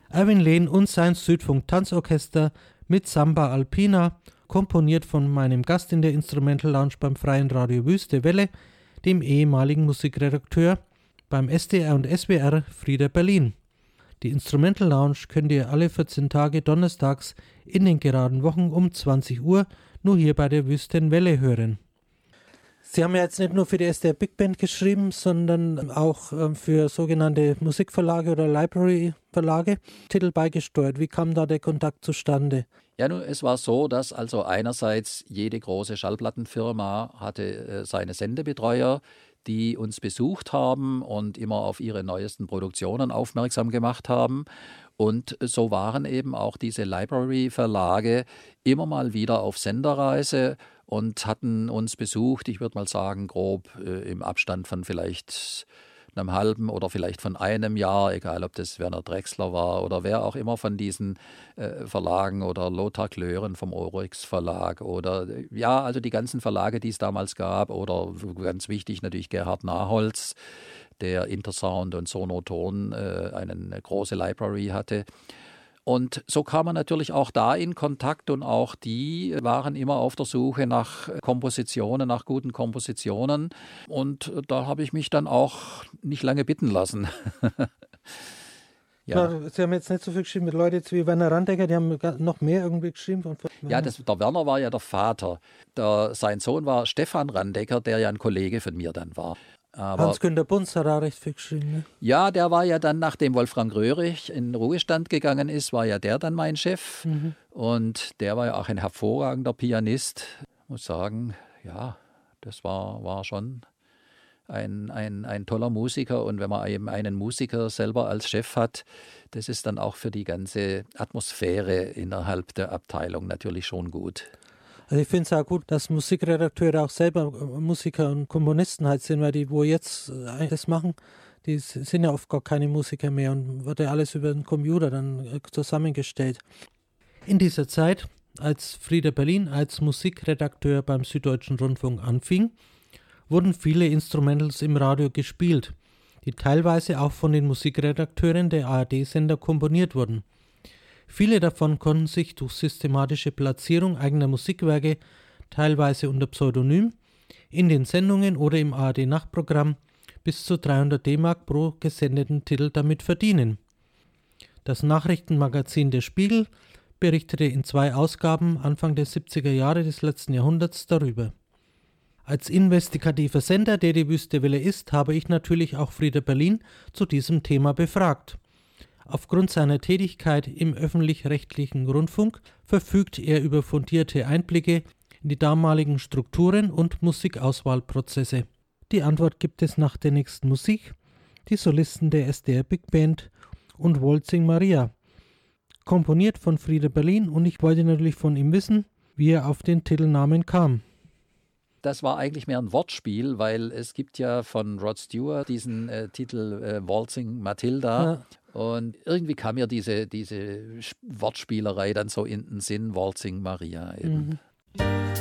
Erwin Lehn und sein Südfunk-Tanzorchester mit Samba Alpina, komponiert von meinem Gast in der Instrumental Lounge beim Freien Radio Wüste Welle, dem ehemaligen Musikredakteur beim SDR und SWR Frieder Berlin. Die Instrumental Lounge könnt ihr alle 14 Tage donnerstags in den geraden Wochen um 20 Uhr nur hier bei der Wüstenwelle hören. Sie haben ja jetzt nicht nur für die SDR Big Band geschrieben, sondern auch für sogenannte Musikverlage oder Library-Verlage Titel beigesteuert. Wie kam da der Kontakt zustande? Ja, nun, es war so, dass also einerseits jede große Schallplattenfirma hatte seine Sendebetreuer, die uns besucht haben und immer auf ihre neuesten Produktionen aufmerksam gemacht haben. Und so waren eben auch diese Library-Verlage immer mal wieder auf Senderreise und hatten uns besucht, ich würde mal sagen, grob im Abstand von vielleicht einem halben oder vielleicht von einem Jahr, egal ob das Werner Drexler war oder wer auch immer von diesen Verlagen oder Lothar Klören vom Oryx Verlag oder ja, also die ganzen Verlage, die es damals gab oder ganz wichtig natürlich Gerhard Naholz, der Intersound und Sonoton eine große Library hatte. Und so kam man natürlich auch da in Kontakt und auch die waren immer auf der Suche nach Kompositionen, nach guten Kompositionen. Und da habe ich mich dann auch nicht lange bitten lassen. Ja. Sie haben jetzt nicht so viel geschrieben mit Leuten jetzt wie Werner Randecker, die haben noch mehr irgendwie geschrieben. Ja, der Werner war ja der Vater. Sein Sohn war Stefan Randecker, der ja ein Kollege von mir dann war. Hans-Günter Bunz hat auch recht viel geschrieben. Ne? Ja, der war ja dann, nachdem Wolfgang Röhrig in Ruhestand gegangen ist, war ja der dann mein Chef. Mhm. Und der war ja auch ein hervorragender Pianist. Ich muss sagen, ja, das war schon ein toller Musiker. Und wenn man eben einen Musiker selber als Chef hat, das ist dann auch für die ganze Atmosphäre innerhalb der Abteilung natürlich schon gut. Also ich finde es auch gut, dass Musikredakteure auch selber Musiker und Komponisten halt sind, weil die, wo jetzt das machen, die sind ja oft gar keine Musiker mehr und wird ja alles über den Computer dann zusammengestellt. In dieser Zeit, als Frieder Berlin als Musikredakteur beim Süddeutschen Rundfunk anfing, wurden viele Instrumentals im Radio gespielt, die teilweise auch von den Musikredakteuren der ARD-Sender komponiert wurden. Viele davon konnten sich durch systematische Platzierung eigener Musikwerke, teilweise unter Pseudonym, in den Sendungen oder im ARD-Nachtprogramm bis zu 300 D-Mark pro gesendeten Titel damit verdienen. Das Nachrichtenmagazin Der Spiegel berichtete in 2 Ausgaben Anfang der 70er Jahre des letzten Jahrhunderts darüber. Als investigativer Sender, der die Wüstewelle ist, habe ich natürlich auch Frieder Berlin zu diesem Thema befragt. Aufgrund seiner Tätigkeit im öffentlich-rechtlichen Rundfunk verfügt er über fundierte Einblicke in die damaligen Strukturen und Musikauswahlprozesse. Die Antwort gibt es nach der nächsten Musik, die Solisten der SDR Big Band und Waltzing Maria. Komponiert von Frieder Berlin und ich wollte natürlich von ihm wissen, wie er auf den Titelnamen kam. Das war eigentlich mehr ein Wortspiel, weil es gibt ja von Rod Stewart diesen Titel Waltzing Matilda. Ja. Und irgendwie kam mir diese Wortspielerei dann so in den Sinn, Waltzing Maria eben. Mhm.